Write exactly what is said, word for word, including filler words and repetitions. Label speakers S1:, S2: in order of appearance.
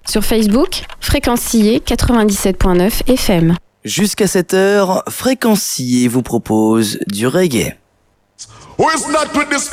S1: Sur Facebook, Fréquencier quatre-vingt-dix-sept virgule neuf F M.
S2: Jusqu'à cette heure, Fréquencier vous propose du reggae.
S3: Who is not with this